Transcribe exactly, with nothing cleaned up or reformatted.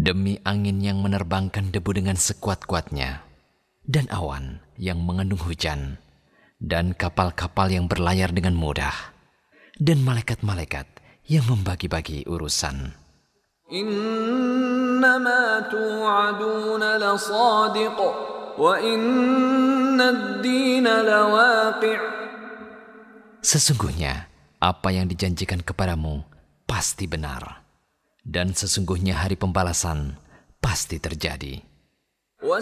demi angin yang menerbangkan debu dengan sekuat-kuatnya, dan awan yang mengandung hujan, dan kapal-kapal yang berlayar dengan mudah, dan malaikat-malaikat yang membagi-bagi urusan. Innama tu'aduna lasadiq wa inna ad-dina lawaqi'. Sesungguhnya apa yang dijanjikan kepadamu pasti benar, dan sesungguhnya hari pembalasan pasti terjadi.